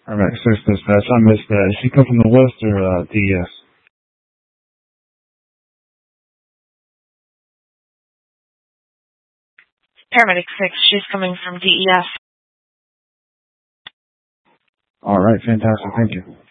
All right, six dispatch. I missed that. Is she come from the West or DES? Paramedic 6, she's coming from DES. All right, fantastic. Thank you.